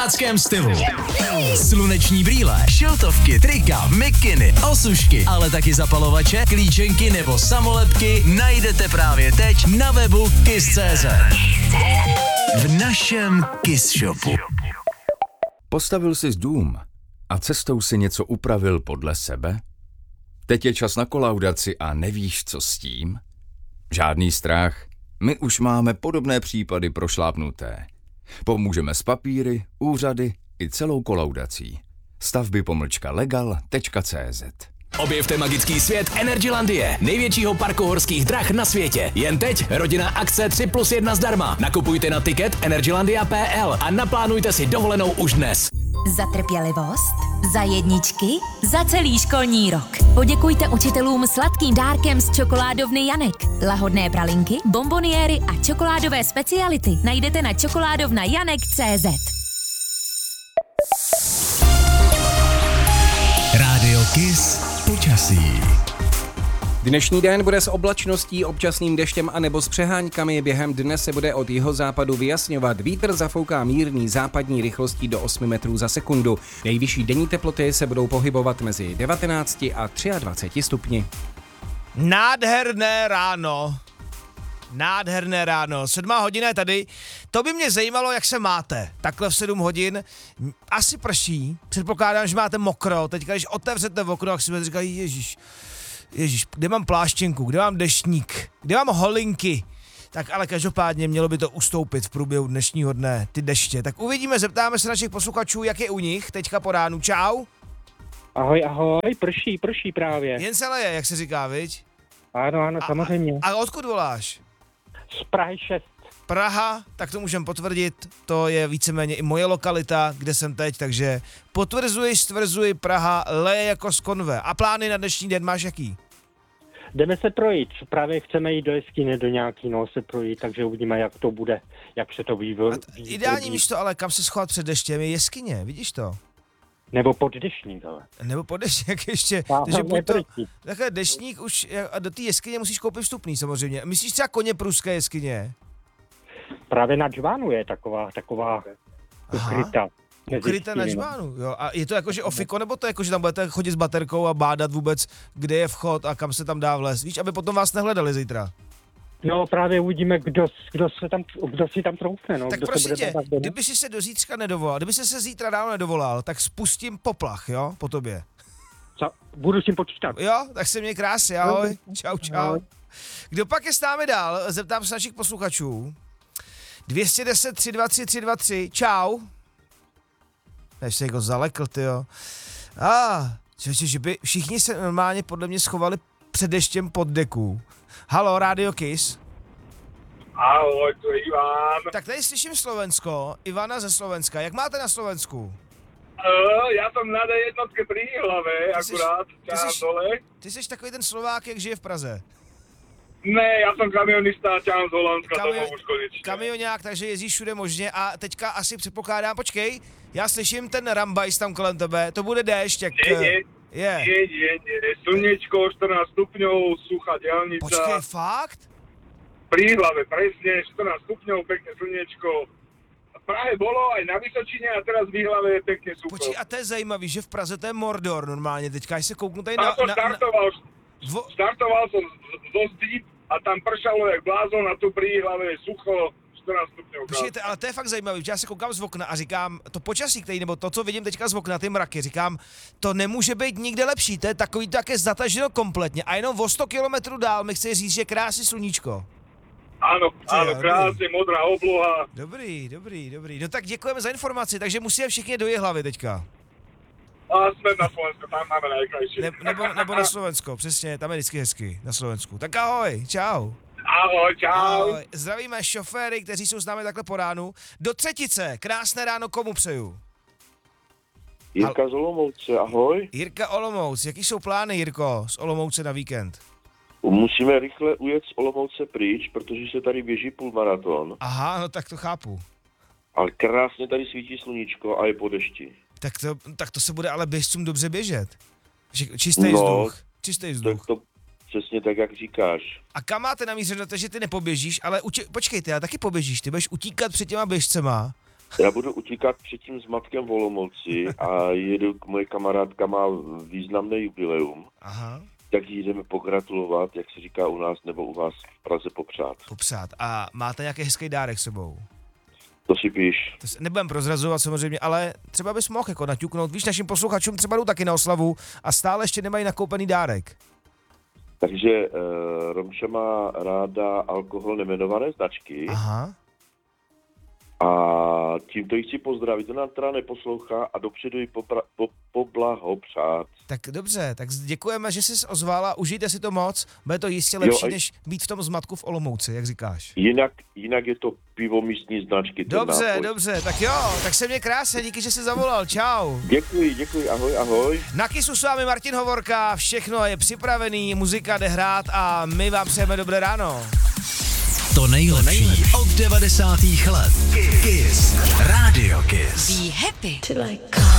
Ackém stylu. Sluneční brýle, šiltovky, trika, mikiny, osušky, ale taky zapalovače, klíčenky nebo samolepky najdete právě teď na webu kiss.cz. V našem Kiss Shopu. Postavil jsi dům a cestou si něco upravil podle sebe? Teď je čas na kolaudaci a nevíš, co s tím? Žádný strach, my už máme podobné případy prošlápnuté. Pomůžeme s papíry, úřady i celou kolaudací. Stavby-legal.cz. Objevte magický svět Energylandie, největšího parku horských drah na světě. Jen teď rodinná akce 3+1 zdarma. Nakupujte na tiket energylandia.pl a naplánujte si dovolenou už dnes. Za trpělivost, za jedničky, za celý školní rok. Poděkujte učitelům sladkým dárkem z čokoládovny Janek. Lahodné pralinky, bomboniéry a čokoládové speciality najdete na čokoládovnajanek.cz. Rádio Kiss počasí. Dnešní den bude s oblačností, občasným deštěm a nebo s přeháňkami. Během dne se bude od jihozápadu vyjasňovat. Vítr zafouká mírný západní rychlostí do 8 metrů za sekundu. Nejvyšší denní teploty se budou pohybovat mezi 19 a 23 stupni. Nádherné ráno, 7 hodina je tady. To by mě zajímalo, jak se máte. Takhle v 7 hodin. Asi prší, předpokládám, že máte mokro. Teďka, když otevřete okno, tak si budete říkat, Ježíš, kde mám pláštěnku, kde mám deštník, kde mám holinky. Tak ale každopádně mělo by to ustoupit v průběhu dnešního dne, ty deště. Tak uvidíme, zeptáme se našich posluchačů, jak je u nich teďka po ránu. Čau. Ahoj, prší právě. Jen se leje, jak se říká, viď? Ano, samozřejmě. A odkud voláš? Z Prahy 6. Praha, tak to můžem potvrdit, to je víceméně i moje lokalita, kde jsem teď, takže stvrzuji, Praha leje jako z konve. A plány na dnešní den máš jaký? Jdeme se projít, právě chceme jít do jeskyně, do nějaký, se projít, takže uvidíme, jak to bude, jak se to vývoj. Ideální místo, ale kam se schovat před deštěm je jeskyně, vidíš to? Nebo pod deštník, ale. Nebo pod deštník ještě. Takže takhle deštník už, a do té jeskyně musíš koupit vstupný samozřejmě. Myslíš třeba koně pruské jeskyně? Právě na džbánu je taková ukryta. Ukryta na džbánu, jo. A je to jakože ofiko, nebo to jako, že tam budete chodit s baterkou a bádat vůbec, kde je vchod a kam se tam dá vlézt? Víš, aby potom vás nehledali zítra. No právě uvidíme, kdo si tam troufne, no. Tak prosím tě, kdyby si se do zítřka nedovolal, kdyby se zítra ráno nedovolal, tak spustím poplach, jo, po tobě. Budu s tím počítat. Jo, tak se měj krásně, ahoj, čau. Kdo pak je s námi dál? Zeptám se našich posluchačů. 210 323 323, čau. Než se jako zalekl, tyjo. Že by všichni se normálně podle mě schovali před deštěm pod deku. Halo, Radio Kiss. Ahoj, to je Ivan. Tak tady slyším Slovensko, Ivana ze Slovenska. Jak máte na Slovensku? Ja som na D1 pri Hlave, akurát, ťahám dole. Ty jsi takový ten Slovák, jak žije v Praze. Ne, ja som kamionista, ťahám z Holandska domov už konečne. Kamionák, takže jezdíš všude možně a teďka asi předpokládám, počkej, já slyším ten rambajs tam kolem tebe, to bude déšť, jak... Nie, slnečko, 14 stupňov, suchá diaľnica. Počkej, fakt? Pri Hlave, presne, 14 stupňov, pekné slnečko. V Prahe bolo aj na Vysočine a teraz v Hlave je pekne sucho. Počkej, a to je zajímavý, že v Praze to je Mordor normálně, teďka až se kouknu tady Startoval som zo Zdí a tam pršalo jak blázon a tu pri Hlave je sucho, 14 stupňov. Počkejte, ale to je fakt zajímavý, že já se koukám z okna a říkám, to počasí, který, nebo to, co vidím teďka z okna, ty mraky, říkám, to nemůže být nikde lepší, to je takový také zataženo kompletně a jenom o 100 kilometrů dál mi chce říct, že krásný sluníčko. Áno, krásně, modrá obloha. Dobrý. No tak děkujeme za informaci, takže musíme všichni do Jihlavy teďka. A jsme na Slovensku, tam máme najkrajší. Nebo na Slovensko, přesně, tam je vždycky hezky, na Slovensku. Tak ahoj, čau. Ahoj, čau. Ahoj. Zdravíme šoféry, kteří jsou s námi takhle po ránu. Do Třetice, krásné ráno, komu přeju? Jirka z Olomouce, ahoj. Jirka Olomouc, jaký jsou plány, Jirko, z Olomouce na víkend? Musíme rychle ujet z Olomouce pryč, protože se tady běží půlmaraton. Aha, no tak to chápu. Ale krásně tady svítí sluníčko a je po dešti. Tak to se bude ale běžcům dobře běžet. Čistý vzduch. To přesně tak, jak říkáš. A kam máte namířeno to, že ty nepoběžíš, ale počkej, ty taky poběžíš, ty budeš utíkat před těma běžcema Já budu utíkat před tím zmatkem v Olomouci a moje kamarádka má významné jubileum. Aha. Tak jí jdeme pogratulovat, jak se říká u nás nebo u vás v Praze popřát. Popřát. A máte nějaký hezký dárek s sebou? To si píš. Nebudem prozrazovat samozřejmě, ale třeba bys mohl jako naťuknout. Víš, našim posluchačům třeba jdou taky na oslavu a stále ještě nemají nakoupený dárek. Takže Romša má ráda alkohol nejmenované značky. Aha. A tímto ji chci pozdravit, ona teda neposlouchá a dopředu ji poblahopřát. Tak dobře, tak děkujeme, že jsi ozvala, užijte si to moc, bude to jistě lepší, než být v tom zmatku v Olomouci, jak říkáš. Jinak je to pivo místní značky. Dobře, tak jo, tak se mě krásně, díky, že jsi zavolal, čau. Děkuji, ahoj. Na Kissu s vámi Martin Hovorka, všechno je připravený, muzika jde hrát a my vám přejeme dobré ráno. To nejlepší od 90. let. Kiss. Radio Kiss. Be happy.